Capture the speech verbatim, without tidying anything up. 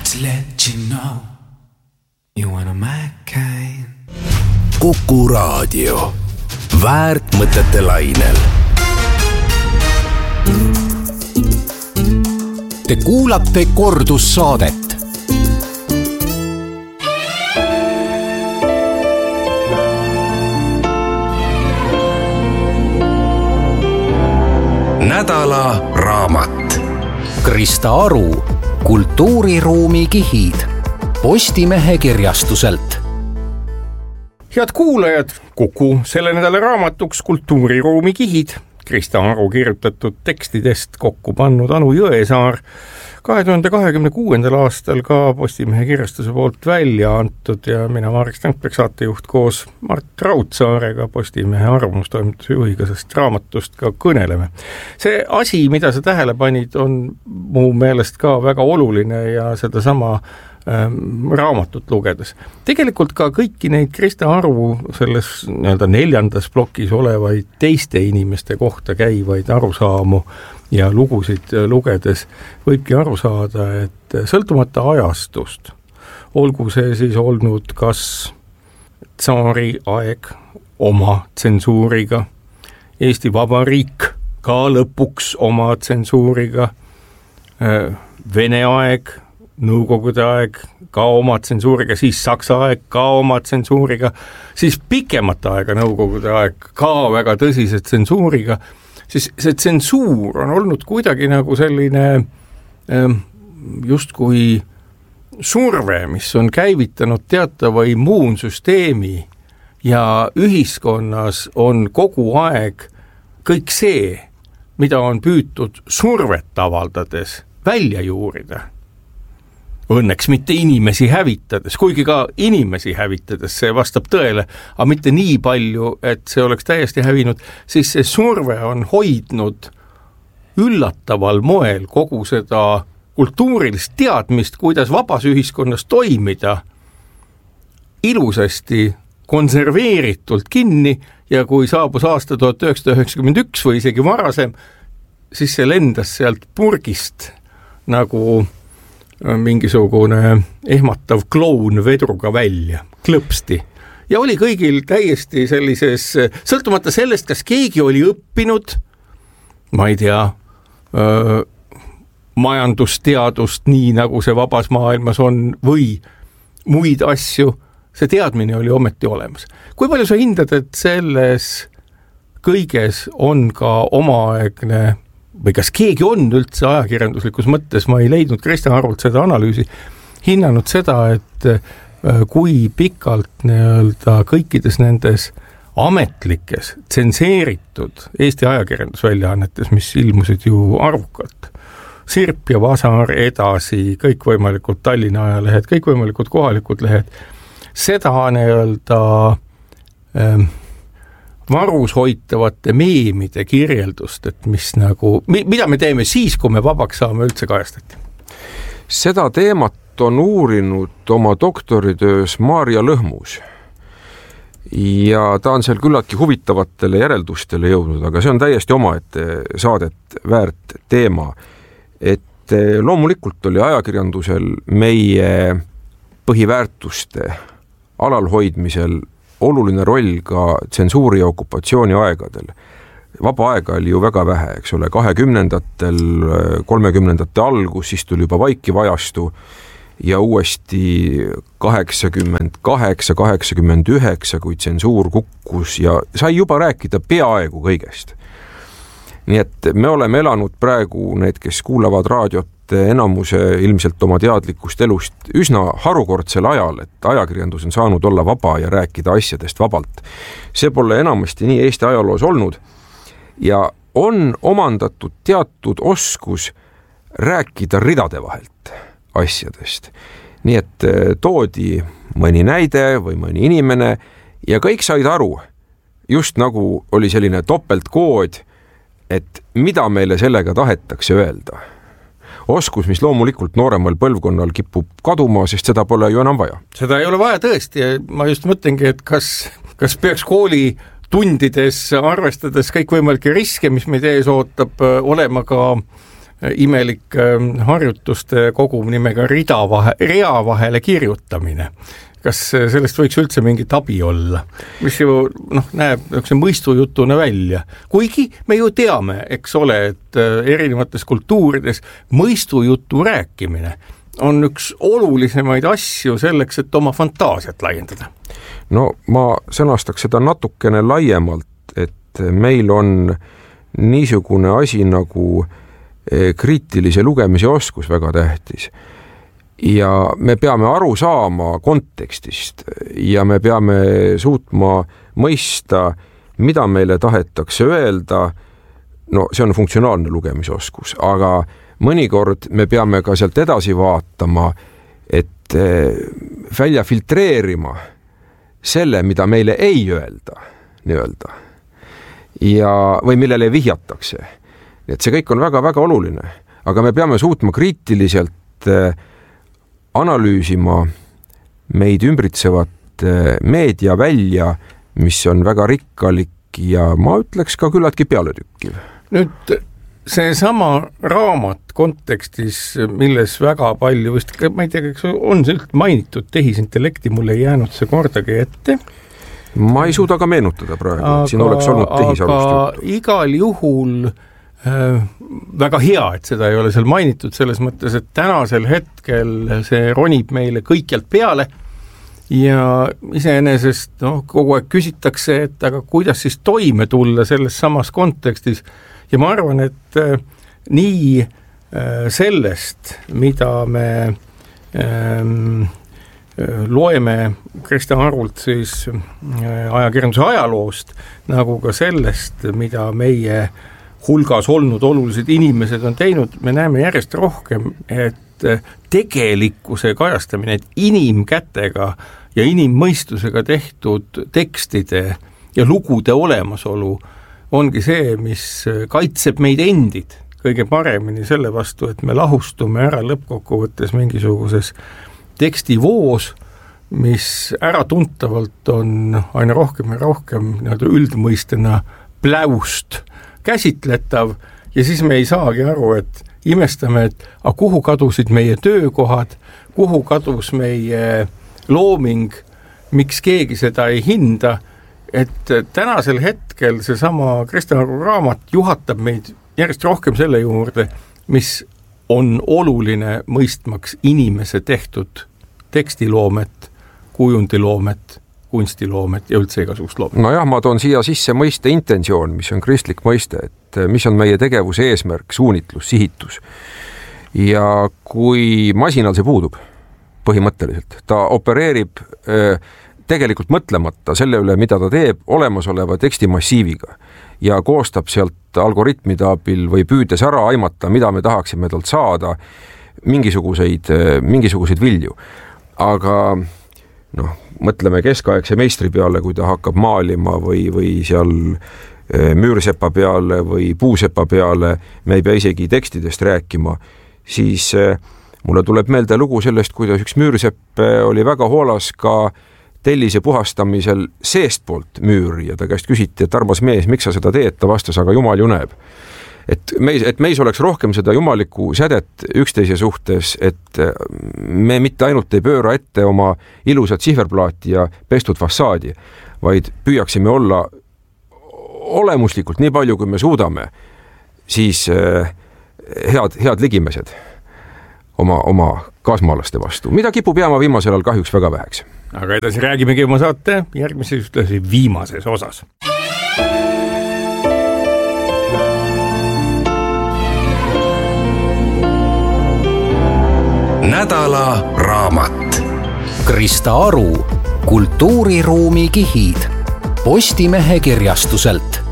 to let you know you wanna my kind. Kuku Raadio. Väärt mõtete lainel. Te kuulate kordussaadet. Nädala raamat. Krista Aru, Kultuuriruumi kihid. Postimehe kirjastuselt. Head kuulajad, Kuku selle nädala raamatuks Kultuuriruumi kihid. Krista Aru kirjutatud tekstidest kokku pannud Anu Jõesaar kahe tuhande kahekümne kuuendal aastal ka Postimehe kirjastuse poolt välja antud ja mina Marek Strandberg, saatejuht koos Mart Raudsaarega, Postimehe arvamustoimetuse juhiga, sest raamatust ka kõneleme. See asi, mida sa tähele panid, on mu meelest ka väga oluline ja seda sama ähm, raamatut lugedes. Tegelikult ka kõiki neid Krista Aru selles nii-öelda neljandas plokis olevaid teiste inimeste kohta käivaid arusaamu ja lugusid lugedes võibki aru saada, et sõltumata ajastust, olgu see siis olnud kas tsaari aeg oma tsensuuriga, Eesti Vabariik ka lõpuks oma tsensuuriga, Vene aeg, Nõukogude aeg ka oma tsensuuriga, siis Saksa aeg ka oma tsensuuriga, siis pikemat aega Nõukogude aeg ka väga tõsise tsensuuriga, siis see tsensuur on olnud kuidagi nagu selline justkui surve, mis on käivitanud teatava immuunsüsteemi ja ühiskonnas on kogu aeg kõik see, mida on püütud survet avaldades välja juurida. Õnneks mitte inimesi hävitades, kuigi ka inimesi hävitades, see vastab tõele, aga mitte nii palju, et see oleks täiesti hävinud, siis see surve on hoidnud üllataval moel kogu seda kultuurilist teadmist, kuidas vabas ühiskonnas toimida, ilusasti konserveeritult kinni ja kui saabus aasta tuhat üheksasada üheksakümmend üks või isegi varasem, siis see lendas sealt purgist nagu mingisugune ehmatav kloun vedruga välja, klõpsti. Ja oli kõigil täiesti sellises, sõltumata sellest, kas keegi oli õppinud, ma ei tea, öö, majandusteadust nii, nagu see vabas maailmas on, või muid asju, see teadmine oli ometi olemas. Kui palju sa hindad, et selles kõiges on ka omaaegne või kas keegi on üldse ajakirjanduslikus mõttes, ma ei leidnud Krista Arult seda analüüsi, hinnanud seda, et kui pikalt nii-öelda kõikides nendes ametlikes, tsenseeritud Eesti ajakirjandusväljaannetes, mis ilmusid ju arvukalt, Sirp ja Vasar edasi, kõikvõimalikud Tallinna ajalehed, kõikvõimalikud kohalikud lehed, seda nii-öelda ähm, varus hoitavate meemide kirjeldust, et mis nagu, mida me teeme siis, kui me vabaks saame, üldse kajastati? Seda teemat on uurinud oma doktoritöös Maarja Lõhmus ja ta on seal küllaltki huvitavatele järeldustele jõudnud, aga see on täiesti omaette saadet väärt teema, et loomulikult oli ajakirjandusel meie põhiväärtuste alalhoidmisel oluline roll ka tsensuuri ja okupatsiooni aegadel. Vaba aega oli ju väga vähe, eks ole, kahekümnendatel, kolmekümnendate algus, siis tuli juba vaikiv ajastu ja uuesti kaheksakümmend kaheksa, kaheksakümmend üheksa, kui tsensuur kukkus ja sai juba rääkida peaaegu kõigest. Nii et me oleme elanud praegu, need, kes kuulavad raadiot, enamuse ilmselt oma teadlikust elust üsna harukordsel ajal, et ajakirjandus on saanud olla vaba ja rääkida asjadest vabalt. See pole enamasti nii Eesti ajaloos olnud ja on omandatud teatud oskus rääkida ridade vahelt asjadest. Nii et toodi mõni näide või mõni inimene ja kõik said aru, just nagu oli selline topeltkood, et mida meile sellega tahetakse öelda. Oskus, mis loomulikult nooremal põlvkonnal kipub kaduma, sest seda pole ju enam vaja. Seda ei ole vaja tõesti. Ma just mõtlengi, et kas, kas peaks kooli tundides arvestades kõik võimalikke riske, mis meid ees ootab, olema ka imelik harjutuste kogum nimega rida vahe, rea vahele kirjutamine. Kas sellest võiks üldse mingit abi olla, mis ju noh, näeb mõistujutuna välja. Kuigi me ju teame, eks ole, et erinevates kultuurides mõistujutu rääkimine on üks olulisemaid asju selleks, et oma fantaasiat laiendada. No ma sõnastaks seda natukene laiemalt, et meil on niisugune asi nagu kriitilise lugemise oskus väga tähtis. Ja me peame aru saama kontekstist ja me peame suutma mõista, mida meile tahetakse öelda. No see on funktsionaalne lugemisoskus, aga mõnikord me peame ka sealt edasi vaatama, et välja filtreerima selle, mida meile ei öelda, nii-öelda. Ja, või millele vihjatakse. Et see kõik on väga-väga oluline, aga me peame suutma kriitiliselt analüüsima meid ümbritsevat meedia välja, mis on väga rikkalik ja ma ütleks ka küllaltki pealetükkiv. Nüüd see sama raamat kontekstis, milles väga palju, vist, ma ei tea, on see üldse mainitud tehisintellekti, mul ei jäänud see kordagi ette. Ma ei suuda ka meenutada praegu, aga, et siin oleks olnud tehisarvust juttu. Igal juhul väga hea, et seda ei ole seal mainitud selles mõttes, et tänasel hetkel see ronib meile kõikjalt peale ja iseenesest no, kogu aeg küsitakse, et aga kuidas siis toime tulla selles samas kontekstis ja ma arvan, et äh, nii äh, sellest, mida me ähm, loeme Krista Arult siis äh, ajakirjanduse ajaloost, nagu ka sellest, mida meie hulgas olnud olulised inimesed on teinud, me näeme järjest rohkem, et tegelikkuse kajastamine, et inimkätega ja inimmõistusega tehtud tekstide ja lugude olemasolu ongi see, mis kaitseb meid endid kõige paremini selle vastu, et me lahustume ära lõppkokkuvõttes mingisuguses tekstivoos, mis äratuntavalt on aina rohkem ja rohkem üldmõistena pläust käsitletav ja siis me ei saagi aru, et imestame, et a, kuhu kadusid meie töökohad, kuhu kadus meie looming, miks keegi seda ei hinda, et tänasel hetkel see sama Krista Aru raamat juhatab meid järjest rohkem selle juurde, mis on oluline mõistmaks inimese tehtud tekstiloomet, kujundiloomet, kunstiloomet ja üldse igasugust loomet. No jah, ma toon siia sisse mõiste intentsioon, mis on kristlik mõiste, et mis on meie tegevuse eesmärk, suunitlus, sihitus. Ja kui masinal see puudub põhimõtteliselt, ta opereerib tegelikult mõtlemata selle üle, mida ta teeb olemasoleva tekstimassiiviga ja koostab sealt algoritmide abil või püüdes ära aimata, mida me tahaksime talt saada, mingisuguseid, mingisuguseid vilju. Aga noh, mõtleme keskaegse meistri peale, kui ta hakkab maalima või, või seal müürsepa peale või puusepa peale, me ei pea isegi tekstidest rääkima, siis mulle tuleb meelde lugu sellest, kuidas üks müürsepp oli väga hoolas ka tellise puhastamisel seestpoolt müüri ja ta käest küsiti, et armas mees, miks sa seda teed, ta vastas, aga jumal ju näeb. Et meis, et meis oleks rohkem seda jumalikku sädet üksteise suhtes, et me mitte ainult ei pööra ette oma ilusat sihverplaati ja pestud fassaadi, vaid püüaksime olla olemuslikult nii palju, kui me suudame, siis head, head ligimesed oma, oma kaasmaalaste vastu. Mida kipub jääma viimasel ajal kahjuks väga väheks. Aga edasi räägimegi oma saate järgmises ühtlasi viimases osas. Nädala raamat. Krista Aru, kultuuriruumi kihid. Postimehe kirjastuselt.